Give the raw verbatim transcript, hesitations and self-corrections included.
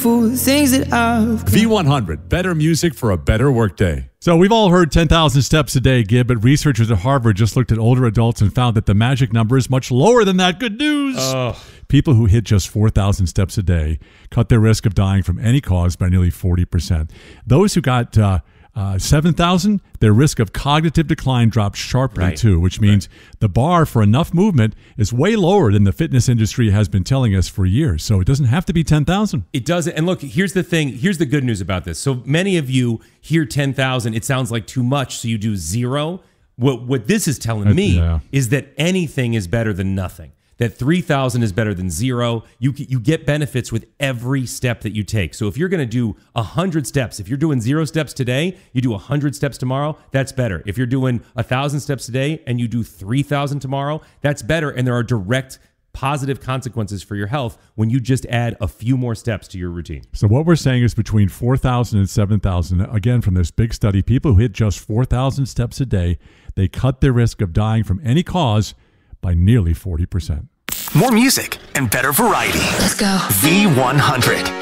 grateful the things that I've got. V one hundred, better music for a better workday. So we've all heard ten thousand steps a day, Gib, but researchers at Harvard just looked at older adults and found that the magic number is much lower than that. Good news. Oh. People who hit just four thousand steps a day cut their risk of dying from any cause by nearly forty percent. Those who got uh, uh, seven thousand, their risk of cognitive decline dropped sharply Right. too, which means Right. the bar for enough movement is way lower than the fitness industry has been telling us for years. So it doesn't have to be ten thousand. It doesn't. And look, here's the thing. Here's the good news about this. So many of you hear ten thousand. It sounds like too much, so you do zero. What what this is telling Uh, me yeah. is that anything is better than nothing. That three thousand is better than zero. You you get benefits with every step that you take. So if you're going to do one hundred steps, if you're doing zero steps today, you do one hundred steps tomorrow, that's better. If you're doing one thousand steps today and you do three thousand tomorrow, that's better. And there are direct positive consequences for your health when you just add a few more steps to your routine. So what we're saying is between four thousand and seven thousand, again, from this big study, people who hit just four thousand steps a day, they cut their risk of dying from any cause by nearly forty percent. More music and better variety. Let's go. V one hundred.